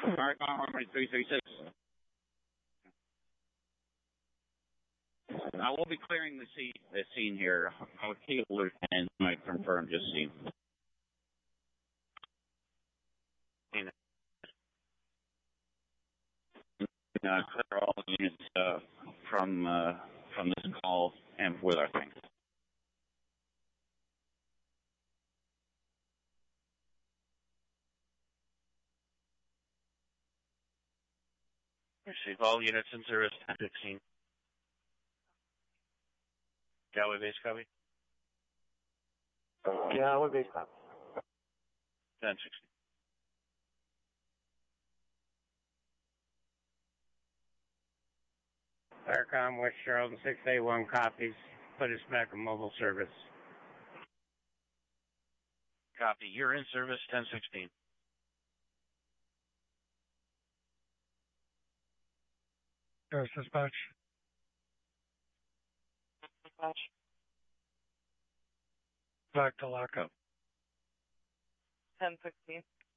American Harmony 336. I will be clearing the scene here. Our key lieutenant might confirm just scene. Clear all units from this call and with our things. Receive all units in service 1016. Galway base copy. Galway base copy. 1016. Aircom West Charlton 681 copies. Put us back in mobile service. Copy. You're in service 1016. There's dispatch. Dispatch. Back to lockup. 1016.